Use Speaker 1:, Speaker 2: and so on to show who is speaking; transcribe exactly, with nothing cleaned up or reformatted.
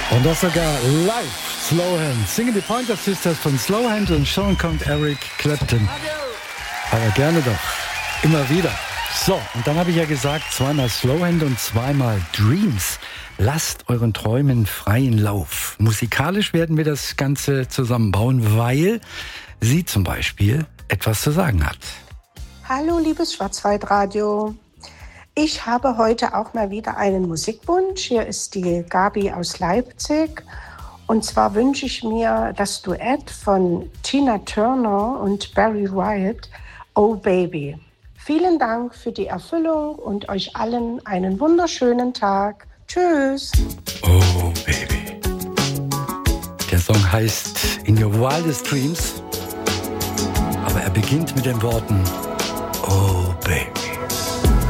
Speaker 1: Und das sogar live. Slowhand. Singen die Pointer Sisters von Slowhand und schon kommt Eric Clapton. Aber gerne doch. Immer wieder. So, und dann habe ich ja gesagt, zweimal Slowhand und zweimal Dreams. Lasst euren Träumen freien Lauf. Musikalisch werden wir das Ganze zusammenbauen, weil sie zum Beispiel etwas zu sagen hat.
Speaker 2: Hallo, liebes Schwarzwaldradio. Ich habe heute auch mal wieder einen Musikwunsch. Hier ist die Gabi aus Leipzig. Und zwar wünsche ich mir das Duett von Tina Turner und Barry White, Oh Baby. Vielen Dank für die Erfüllung und euch allen einen wunderschönen Tag. Tschüss.
Speaker 1: Oh Baby. Der Song heißt In Your Wildest Dreams, aber er beginnt mit den Worten Oh Baby.